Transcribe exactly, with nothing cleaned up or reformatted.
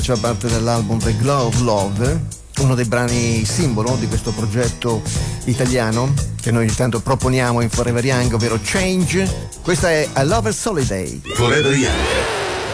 Faceva parte dell'album The Glow of Love, uno dei brani simbolo di questo progetto italiano che noi intanto proponiamo in Forever Young, ovvero Change. Questa è A Lover's Holiday. Forever Young.